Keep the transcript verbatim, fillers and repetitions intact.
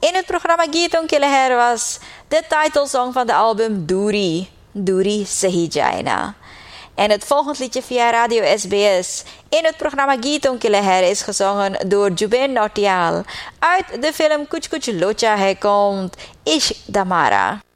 In het programma Gitong Kileher was de titelsong van de album Duri, Duri Sahijaina. En het volgende liedje via Radio S B S in het programma Gitong Kileher is gezongen door Jubin Nautiyal uit de film Kuch Kuch Locha Hai komt Ish Damara.